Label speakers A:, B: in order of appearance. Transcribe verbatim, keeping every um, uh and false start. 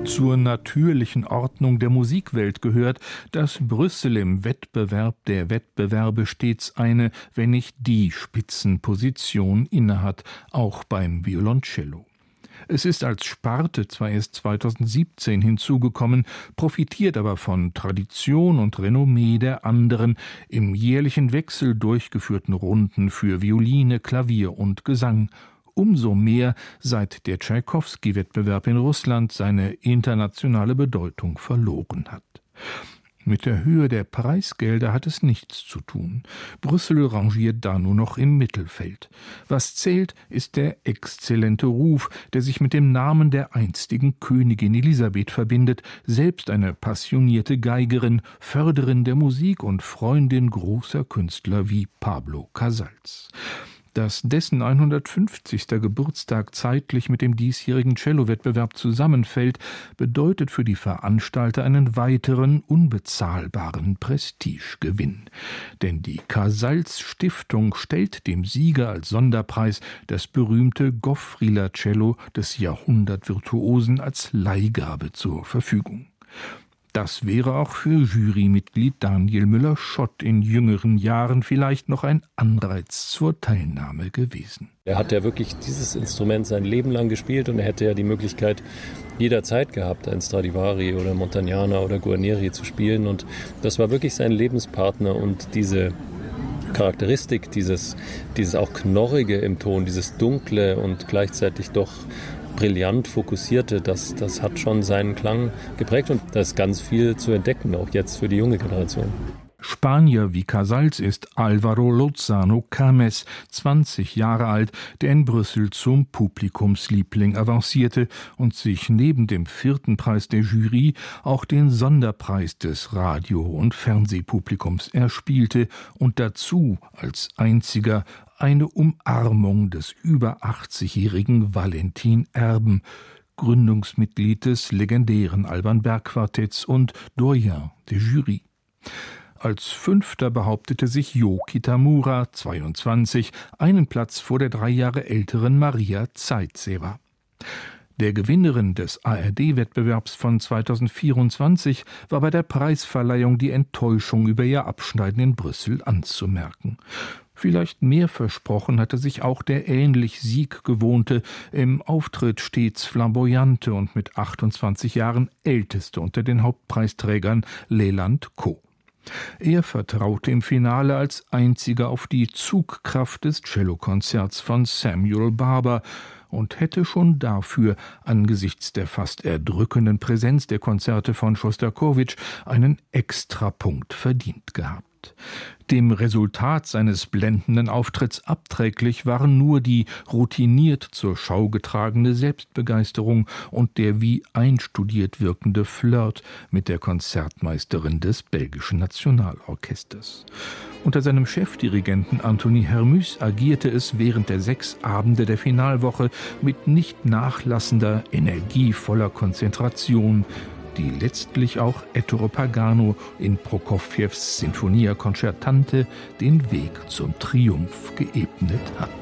A: Zur natürlichen Ordnung der Musikwelt gehört, dass Brüssel im Wettbewerb der Wettbewerbe stets eine, wenn nicht die Spitzenposition innehat, auch beim Violoncello. Es ist als Sparte zwar erst zweitausendsiebzehn hinzugekommen, profitiert aber von Tradition und Renommee der anderen, im jährlichen Wechsel durchgeführten Runden für Violine, Klavier und Gesang. Umso mehr, seit der Tschaikowski-Wettbewerb in Russland seine internationale Bedeutung verloren hat. Mit der Höhe der Preisgelder hat es nichts zu tun. Brüssel rangiert da nur noch im Mittelfeld. Was zählt, ist der exzellente Ruf, der sich mit dem Namen der einstigen Königin Elisabeth verbindet, selbst eine passionierte Geigerin, Förderin der Musik und Freundin großer Künstler wie Pablo Casals. Dass dessen hundertfünfzigster Geburtstag zeitlich mit dem diesjährigen Cello-Wettbewerb zusammenfällt, bedeutet für die Veranstalter einen weiteren, unbezahlbaren Prestigegewinn. Denn die Casals-Stiftung stellt dem Sieger als Sonderpreis das berühmte Goffriller-Cello des Jahrhundertvirtuosen als Leihgabe zur Verfügung. Das wäre auch für Jurymitglied Daniel Müller-Schott in jüngeren Jahren vielleicht noch ein Anreiz zur Teilnahme gewesen.
B: Er hat ja wirklich dieses Instrument sein Leben lang gespielt und er hätte ja die Möglichkeit jederzeit gehabt, ein Stradivari oder Montagnana oder Guarneri zu spielen. Und das war wirklich sein Lebenspartner und diese Charakteristik, dieses, dieses auch Knorrige im Ton, dieses Dunkle und gleichzeitig doch brillant fokussierte, das, das hat schon seinen Klang geprägt und da ist ganz viel zu entdecken, auch jetzt für die junge Generation.
A: Spanier wie Casals ist Álvaro Lozano Cames, zwanzig Jahre alt, der in Brüssel zum Publikumsliebling avancierte und sich neben dem vierten Preis der Jury auch den Sonderpreis des Radio- und Fernsehpublikums erspielte und dazu als einziger eine Umarmung des über achtzigjährigen Valentin Erben, Gründungsmitglied des legendären Alban Berg Quartetts und Doyen der Jury. Als Fünfter behauptete sich Jo Kitamura, zweiundzwanzig, einen Platz vor der drei Jahre älteren Maria Zaitseva. Der Gewinnerin des A R D-Wettbewerbs von zweitausendvierundzwanzig war bei der Preisverleihung die Enttäuschung über ihr Abschneiden in Brüssel anzumerken. Vielleicht mehr versprochen hatte sich auch der ähnlich sieggewohnte, im Auftritt stets flamboyante und mit achtundzwanzig Jahren älteste unter den Hauptpreisträgern Leland Ko. Er vertraute im Finale als einziger auf die Zugkraft des Cellokonzerts von Samuel Barber und hätte schon dafür angesichts der fast erdrückenden Präsenz der Konzerte von Schostakowitsch einen Extrapunkt verdient gehabt. Dem Resultat seines blendenden Auftritts abträglich waren nur die routiniert zur Schau getragene Selbstbegeisterung und der wie einstudiert wirkende Flirt mit der Konzertmeisterin des belgischen Nationalorchesters. Unter seinem Chefdirigenten Anthony Hermus agierte es während der sechs Abende der Finalwoche mit nicht nachlassender, energievoller Konzentration, die letztlich auch Ettore Pagano in Prokofjews Sinfonia Concertante den Weg zum Triumph geebnet hat.